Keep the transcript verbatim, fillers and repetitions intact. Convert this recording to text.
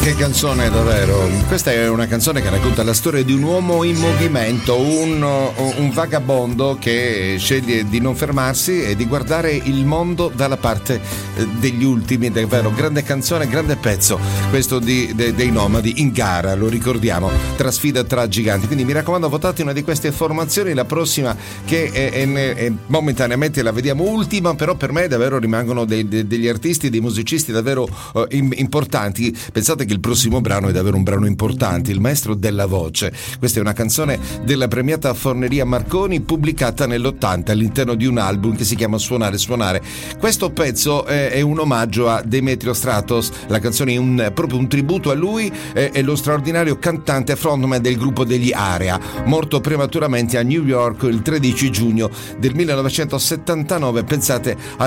Che canzone davvero. Questa è una canzone che racconta la storia di un uomo in movimento, un, un vagabondo che sceglie di non fermarsi e di guardare il mondo dalla parte degli ultimi. Davvero grande canzone, grande pezzo questo di, de, dei Nomadi in gara, lo ricordiamo, tra sfida tra giganti. Quindi mi raccomando, votate una di queste formazioni. La prossima che è, è, è, momentaneamente la vediamo ultima, però per me davvero rimangono dei, de, degli artisti, dei musicisti davvero uh, importanti. Pensate che il prossimo brano è davvero un brano importante, Il maestro della voce. Questa è una canzone della premiata Forneria Marconi, pubblicata nell'ottanta all'interno di un album che si chiama Suonare Suonare. Questo pezzo è, è un omaggio a Demetrio Stratos. La canzone è un, proprio un tributo a lui, è, è lo straordinario cantante e frontman del gruppo degli Area, morto prematuramente a New York il tredici giugno del millenovecentosettantanove. Pensate